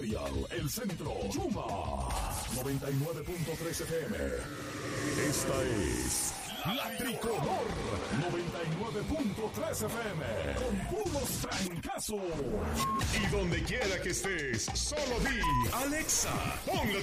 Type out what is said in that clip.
Imperial, El Centro, Yuma, 99.3 FM. Esta es La Tricolor, 99.3 FM, con puros trancazos. Y donde quiera que estés, solo di, Alexa, pon la